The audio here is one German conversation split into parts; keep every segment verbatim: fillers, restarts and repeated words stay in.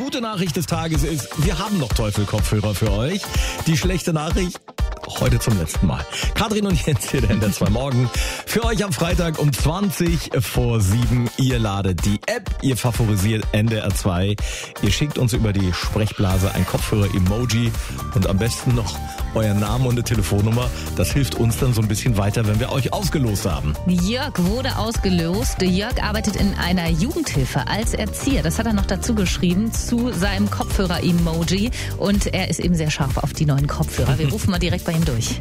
gute Nachricht des Tages ist, wir haben noch Teufel-Kopfhörer für euch. Die schlechte Nachricht, heute zum letzten Mal. Katrin und Jens hier, der N D R zwei Morgen. Für euch am Freitag um zwanzig vor sieben. Ihr ladet die App, ihr favorisiert N D R zwei. Ihr schickt uns über die Sprechblase ein Kopfhörer-Emoji und am besten noch euren Namen und eine Telefonnummer. Das hilft uns dann so ein bisschen weiter, wenn wir euch ausgelost haben. Jörg wurde ausgelost. Jörg arbeitet in einer Jugendhilfe als Erzieher. Das hat er noch dazu geschrieben zu seinem Kopfhörer-Emoji. Und er ist eben sehr scharf auf die neuen Kopfhörer. Wir rufen mal direkt bei ihm durch.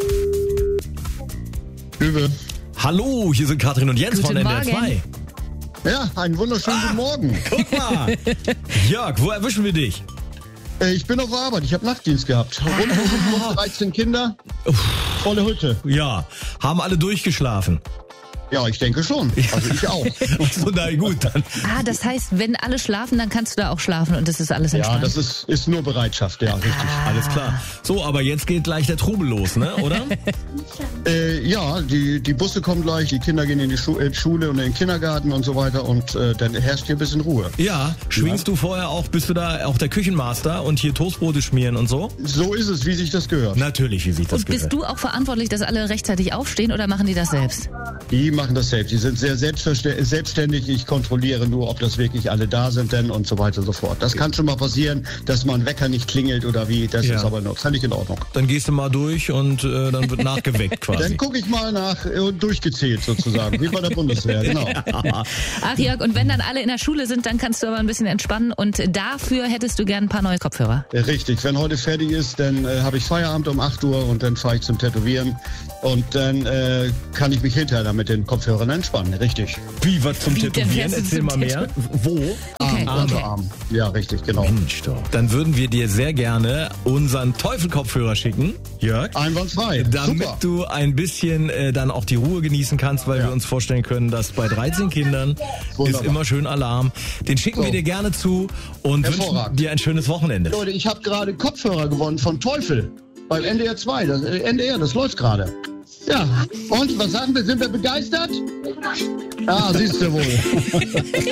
Übel. Hallo, hier sind Katrin und Jens Guten von N D R zwei. Morgen. Ja, einen wunderschönen Ah. guten Morgen. Guck mal. Jörg, wo erwischen wir dich? Äh, Ich bin auf der Arbeit, ich habe Nachtdienst gehabt. Rund um dreizehn Kinder, volle Hütte. Ja, haben alle durchgeschlafen. Ja, ich denke schon. Also ich auch. So, na gut, dann. Ah, das heißt, wenn alle schlafen, dann kannst du da auch schlafen und das ist alles Ja, entspannt. das ist, ist nur Bereitschaft, ja, richtig. Alles klar. So, aber jetzt geht gleich der Trubel los, ne, oder? Äh, ja, die, die Busse kommen gleich, die Kinder gehen in die Schu äh, Schule und in den Kindergarten und so weiter und äh, dann herrscht hier ein bisschen Ruhe. Ja, schwingst du vorher auch, bist du da auch der Küchenmaster und hier Toastbrote schmieren und so? So ist es, wie sich das gehört. Natürlich, wie sich das Und bist gehört. du auch verantwortlich, dass alle rechtzeitig aufstehen oder machen die das selbst? Die machen das selbst. Die sind sehr selbstverste- selbstständig. Ich kontrolliere nur, ob das wirklich alle da sind denn und so weiter und so fort. Das kann schon mal passieren, dass mal ein Wecker nicht klingelt oder wie. Das Ja. ist aber noch völlig in Ordnung. Dann gehst du mal durch und äh, dann wird nachgeweckt Dann quasi. gucke ich mal nach äh, und durchgezählt sozusagen, wie bei der Bundeswehr, genau. Ach Jörg, und wenn dann alle in der Schule sind, dann kannst du aber ein bisschen entspannen und dafür hättest du gern ein paar neue Kopfhörer. Richtig, wenn heute fertig ist, dann äh, habe ich Feierabend um acht Uhr und dann fahre ich zum Tätowieren und dann äh, kann ich mich hinterher dann mit den Kopfhörern entspannen, richtig. Wie, was zum Wie, dann Tätowieren? fährst du Erzähl zum mal mehr. Wo? Okay, Arm, okay. Unterarm. Ja, richtig, genau. Mensch doch. Dann würden wir dir sehr gerne unseren Teufel-Kopfhörer schicken, Jörg. Einwandfrei, Damit super. du ein bisschen äh, dann auch die Ruhe genießen kannst, weil Ja. wir uns vorstellen können, dass bei dreizehn Kindern Wunderbar. ist immer schön Alarm. Den schicken So. wir dir gerne zu und wünschen Hervorragend. dir ein schönes Wochenende. Leute, ich habe gerade Kopfhörer gewonnen von Teufel beim N D R zwei. Das, äh, N D R, das läuft gerade. Ja, und was sagen wir? Sind wir begeistert? Ah, siehst du wohl.